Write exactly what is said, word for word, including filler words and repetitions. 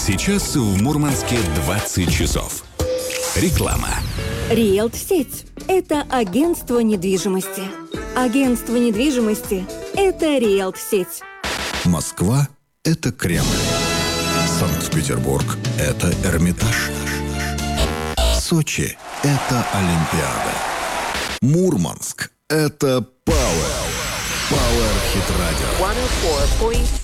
Сейчас в Мурманске двадцать часов. Реклама. Риэлт-сеть – это агентство недвижимости. Агентство недвижимости – это Риэлт-сеть. Москва – это Кремль. Санкт-Петербург – это Эрмитаж. Сочи – это Олимпиада. Мурманск – это Пауэр. Пауэр Хит Радио.